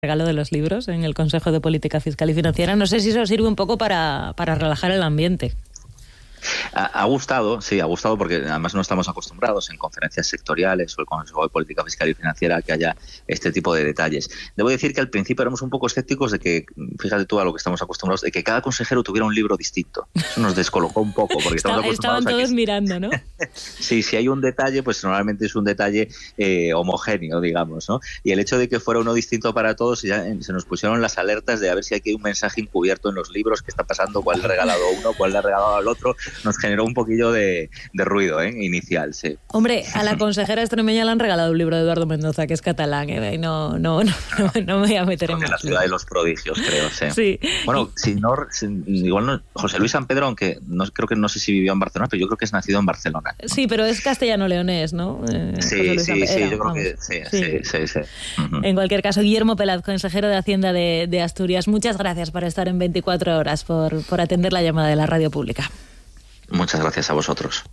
regalo de los libros en el Consejo de Política Fiscal y Financiera. No sé si eso sirve un poco para relajar el ambiente. Ha gustado porque además no estamos acostumbrados en conferencias sectoriales o el Consejo de Política Fiscal y Financiera a que haya este tipo de detalles. Debo decir que al principio éramos un poco escépticos de que, fíjate tú a lo que estamos acostumbrados, de que cada consejero tuviera un libro distinto. Eso nos descolocó un poco porque estamos acostumbrados estaban todos a que mirando, ¿no? Sí, si hay un detalle, pues normalmente es un detalle homogéneo, digamos, ¿no? Y el hecho de que fuera uno distinto para todos, ya se nos pusieron las alertas de a ver si hay un mensaje encubierto en los libros, qué está pasando, cuál le ha regalado a uno, cuál le ha regalado al otro. Nos generó un poquillo de ruido inicial, sí. Hombre, a la consejera extremeña le han regalado un libro de Eduardo Mendoza, que es catalán, y no me voy a meter en más. La ciudad de los prodigios, creo, sí. Sí. Bueno, igual no, José Luis San Pedro, aunque no sé si vivió en Barcelona, pero yo creo que es nacido en Barcelona, ¿no? Sí, pero es castellano-leonés, ¿no? Sí, yo creo que sí. Uh-huh. En cualquier caso, Guillermo Pelaz, consejero de Hacienda de Asturias, muchas gracias por estar en 24 horas, por atender la llamada de la radio pública. Muchas gracias a vosotros.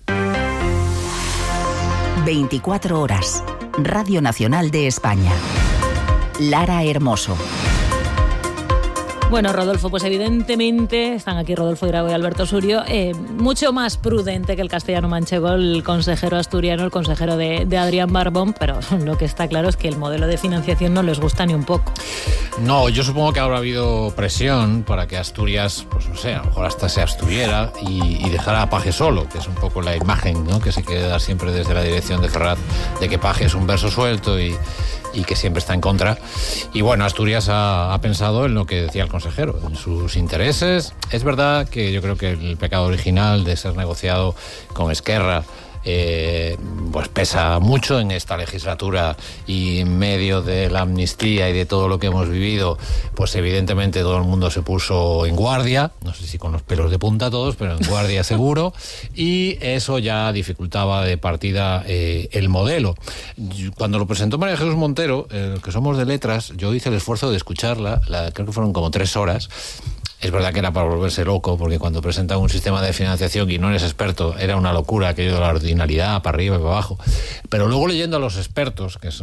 24 horas. Radio Nacional de España. Lara Hermoso. Bueno, Rodolfo, pues evidentemente están aquí Rodolfo Irago y Alberto Surio, mucho más prudente que el castellano manchego, el consejero asturiano, el consejero de Adrián Barbón, pero lo que está claro es que el modelo de financiación no les gusta ni un poco. No, yo supongo que habrá habido presión para que Asturias, pues no sé, a lo mejor hasta se abstuviera y dejara a Paje solo, que es un poco la imagen, ¿no?, que se quiere dar siempre desde la dirección de Ferraz, de que Paje es un verso suelto y que siempre está en contra. Y bueno, Asturias ha pensado en lo que decía el consejero, en sus intereses. Es verdad que yo creo que el pecado original de ser negociado con Esquerra pues pesa mucho en esta legislatura, y en medio de la amnistía y de todo lo que hemos vivido, pues evidentemente todo el mundo se puso en guardia, no sé si con los pelos de punta todos, pero en guardia seguro, y eso ya dificultaba de partida el modelo. Cuando lo presentó María Jesús Montero, que somos de letras, yo hice el esfuerzo de escucharla, creo que fueron como 3 horas. Es verdad que era para volverse loco, porque cuando presentan un sistema de financiación y no eres experto, era una locura aquello de la ordinariedad, para arriba y para abajo. Pero luego leyendo a los expertos, que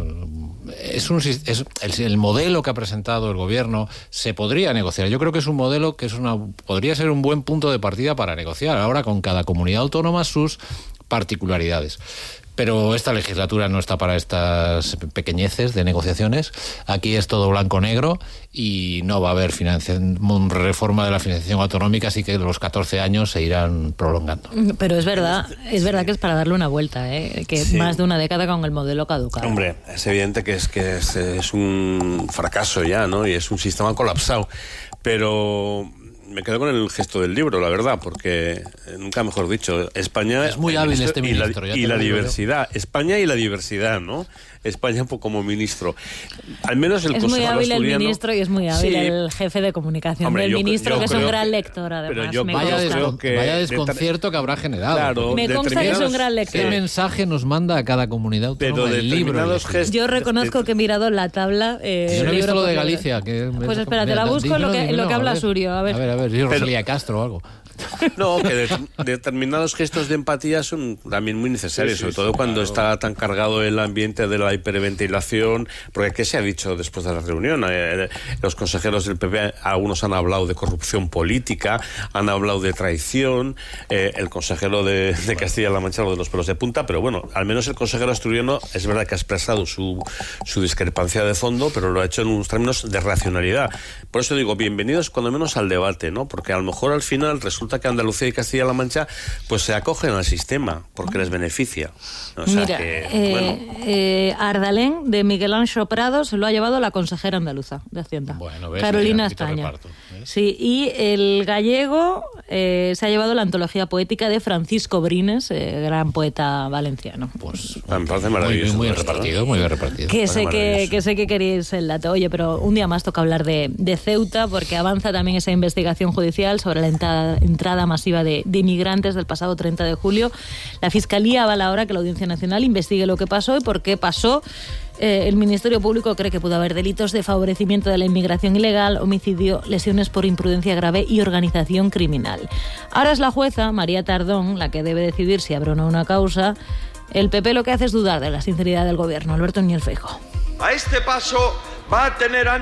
el modelo que ha presentado el gobierno se podría negociar. Yo creo que es un modelo que podría ser un buen punto de partida para negociar, ahora con cada comunidad autónoma sus particularidades. Pero esta legislatura no está para estas pequeñeces de negociaciones. Aquí es todo blanco-negro y no va a haber reforma de la financiación autonómica, así que los 14 años se irán prolongando. Pero es verdad que es para darle una vuelta, que sí. Más de una década con el modelo caducado. Hombre, es evidente que es un fracaso ya, ¿no? Y es un sistema colapsado. Pero me quedo con el gesto del libro, la verdad, porque nunca mejor dicho, España es muy hábil este ministro y la diversidad, España y la diversidad, ¿no? España como ministro. Al menos el consejero asturiano. Es muy hábil el ministro y es muy hábil el jefe de comunicación del ministro, que es un gran lector, además. Vaya desconcierto que habrá generado. Claro, me consta que es un gran lector. ¿Qué mensaje nos manda a cada comunidad autónoma el libro? Yo reconozco que he mirado la tabla. Yo no he visto lo de Galicia. Pues espérate, la busco lo que habla Surio. A ver, yo Rosalía Castro o algo. No, que determinados gestos de empatía son también muy necesarios, sobre todo cuando está tan cargado el ambiente de la hiperventilación, porque ¿qué se ha dicho después de la reunión? Los consejeros del PP, algunos han hablado de corrupción política, han hablado de traición, el consejero de Castilla-La Mancha, lo de los pelos de punta, pero bueno, al menos el consejero asturiano es verdad que ha expresado su discrepancia de fondo, pero lo ha hecho en unos términos de racionalidad. Por eso digo, bienvenidos cuando menos al debate, ¿no? Porque a lo mejor al final resulta que Andalucía y Castilla-La Mancha pues se acogen al sistema porque les beneficia. O sea, mira, Ardalén de Miguel Anxo Prado se lo ha llevado la consejera andaluza de Hacienda, Carolina España. Sí, y el gallego se ha llevado la antología poética de Francisco Brines, gran poeta valenciano. Pues me parece maravilloso. Muy bien repartido. Que sé que queréis el dato. Oye, pero un día más toca hablar de Ceuta, porque avanza también esa investigación judicial sobre la entrada masiva de inmigrantes del pasado 30 de julio. La Fiscalía avala ahora que la Audiencia Nacional investigue lo que pasó y por qué pasó. El Ministerio Público cree que pudo haber delitos de favorecimiento de la inmigración ilegal, homicidio, lesiones por imprudencia grave y organización criminal. Ahora es la jueza, María Tardón, la que debe decidir si abre o no una causa. El PP lo que hace es dudar de la sinceridad del gobierno. Alberto Núñez Feijóo. A este paso va a tener